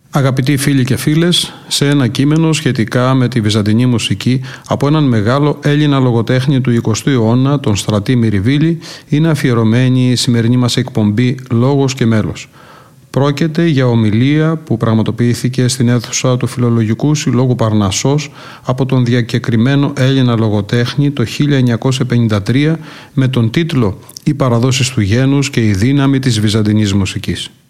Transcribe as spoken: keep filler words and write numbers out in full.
Αγαπητοί φίλοι και φίλες, σε ένα κείμενο σχετικά με τη βυζαντινή μουσική από έναν μεγάλο Έλληνα λογοτέχνη του εικοστού αιώνα, τον Στρατή Μυριβίλη, είναι αφιερωμένη η σημερινή μας εκπομπή «Λόγος και μέλος». Πρόκειται για ομιλία που πραγματοποιήθηκε στην αίθουσα του Φιλολογικού Συλλόγου Παρνασσός από τον διακεκριμένο Έλληνα λογοτέχνη το χίλια εννιακόσια πενήντα τρία με τον τίτλο «Οι παραδόσεις του γένους και η δύναμη της βυζαντινής μουσικής».